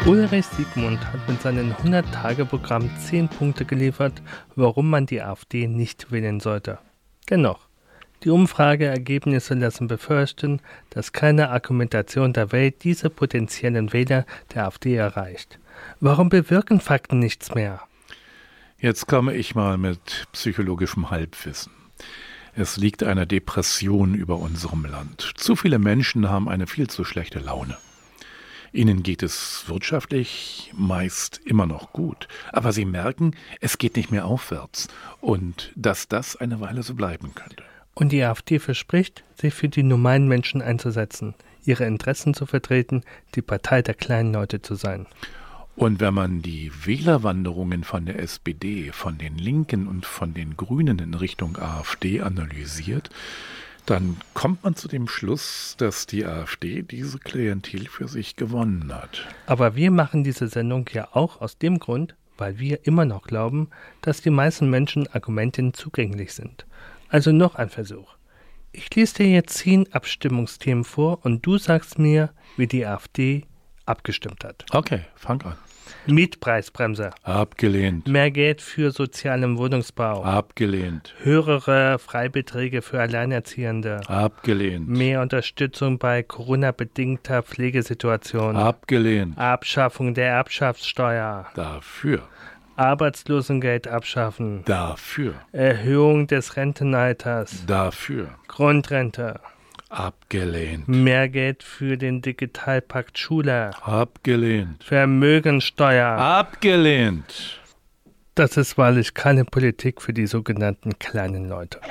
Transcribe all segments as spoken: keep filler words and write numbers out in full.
Ulrich Siegmund hat mit seinem hundert-Tage-Programm zehn Punkte geliefert, warum man die AfD nicht wählen sollte. Dennoch, die Umfrageergebnisse lassen befürchten, dass keine Argumentation der Welt diese potenziellen Wähler der AfD erreicht. Warum bewirken Fakten nichts mehr? Jetzt komme ich mal mit psychologischem Halbwissen. Es liegt eine Depression über unserem Land. Zu viele Menschen haben eine viel zu schlechte Laune. Ihnen geht es wirtschaftlich meist immer noch gut, aber sie merken, es geht nicht mehr aufwärts und dass das eine Weile so bleiben könnte. Und die AfD verspricht, sich für die normalen Menschen einzusetzen, ihre Interessen zu vertreten, die Partei der kleinen Leute zu sein. Und wenn man die Wählerwanderungen von der S P D, von den Linken und von den Grünen in Richtung AfD analysiert, dann kommt man zu dem Schluss, dass die AfD diese Klientel für sich gewonnen hat. Aber wir machen diese Sendung ja auch aus dem Grund, weil wir immer noch glauben, dass die meisten Menschen Argumenten zugänglich sind. Also noch ein Versuch. Ich lese dir jetzt zehn Abstimmungsthemen vor und du sagst mir, wie die AfD abgestimmt hat. Okay, fang an. Mietpreisbremse. Abgelehnt. Mehr Geld für sozialen Wohnungsbau. Abgelehnt. Höhere Freibeträge für Alleinerziehende. Abgelehnt. Mehr Unterstützung bei Corona-bedingter Pflegesituation. Abgelehnt. Abschaffung der Erbschaftssteuer. Dafür. Arbeitslosengeld abschaffen. Dafür. Erhöhung des Rentenalters. Dafür. Grundrente. Abgelehnt. Mehr Geld für den Digitalpakt Schule. Abgelehnt. Vermögensteuer. Abgelehnt. Das ist wahrlich keine Politik für die sogenannten kleinen Leute.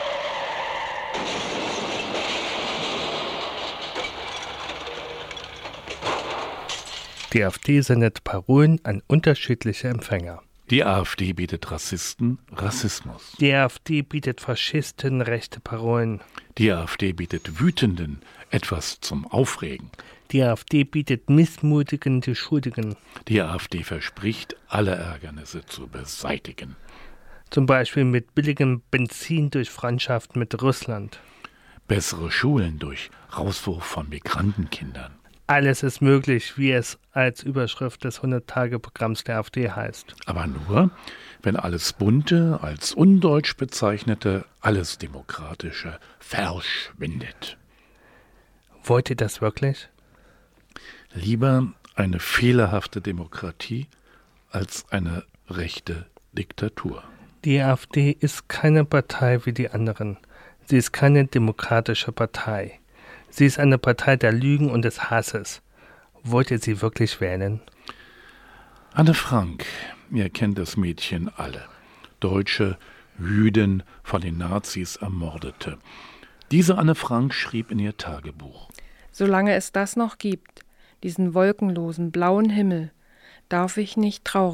Die AfD sendet Parolen an unterschiedliche Empfänger. Die AfD bietet Rassisten Rassismus. Die AfD bietet Faschisten rechte Parolen. Die AfD bietet Wütenden etwas zum Aufregen. Die AfD bietet Missmutigen die Schuldigen. Die AfD verspricht, alle Ärgernisse zu beseitigen. Zum Beispiel mit billigem Benzin durch Freundschaft mit Russland. Bessere Schulen durch Rauswurf von Migrantenkindern. Alles ist möglich, wie es als Überschrift des hundert-Tage-Programms der AfD heißt. Aber nur, wenn alles Bunte, als undeutsch bezeichnete, alles Demokratische verschwindet. Wollt ihr das wirklich? Lieber eine fehlerhafte Demokratie als eine rechte Diktatur. Die AfD ist keine Partei wie die anderen. Sie ist keine demokratische Partei. Sie ist eine Partei der Lügen und des Hasses. Wollt ihr sie wirklich wählen? Anne Frank, ihr kennt das Mädchen alle. Deutsche, Jüdin, von den Nazis ermordete. Diese Anne Frank schrieb in ihr Tagebuch: Solange es das noch gibt, diesen wolkenlosen blauen Himmel, darf ich nicht traurig